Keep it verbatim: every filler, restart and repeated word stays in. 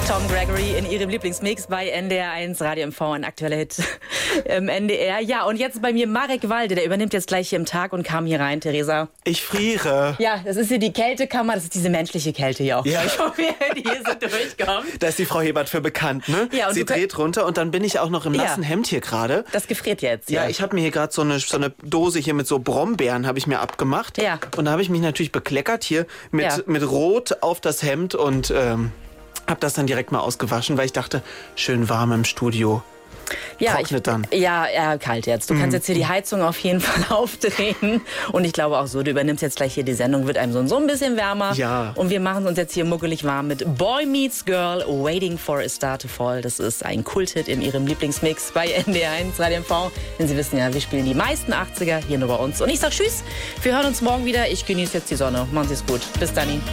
Tom Gregory in ihrem Lieblingsmix bei N D R eins Radio M V, ein aktueller Hit im N D R. Ja, und jetzt bei mir Marek Walde, der übernimmt jetzt gleich hier im Tag und kam hier rein, Theresa. Ich friere. Ja, das ist hier die Kältekammer, das ist diese menschliche Kälte hier auch. Ja. Ich hoffe, die hier so durchkommt. Da ist die Frau Hebert für bekannt, ne? Ja, und Sie du dreht runter und dann bin ich auch noch im nassen Ja. Hemd hier gerade. Das gefriert jetzt. Ja, ich habe mir hier gerade so eine, so eine Dose hier mit so Brombeeren habe ich mir abgemacht. Ja. Und da habe ich mich natürlich bekleckert hier mit, Ja. mit Rot auf das Hemd und ähm, habe das dann direkt mal ausgewaschen, weil ich dachte, schön warm im Studio. Ja, Trocknet ich, dann. Ja, ja, kalt jetzt. Du kannst jetzt hier die Heizung auf jeden Fall aufdrehen. Und ich glaube auch so, du übernimmst jetzt gleich hier die Sendung, wird einem so, so ein bisschen wärmer. Ja. Und wir machen uns jetzt hier muckelig warm mit Boy Meets Girl, Waiting for a Star to Fall. Das ist ein Kulthit in ihrem Lieblingsmix bei N D R eins Radio M V. Denn Sie wissen ja, wir spielen die meisten achtziger hier nur bei uns. Und ich sag Tschüss, wir hören uns morgen wieder. Ich genieße jetzt die Sonne. Machen Sie es gut. Bis dann.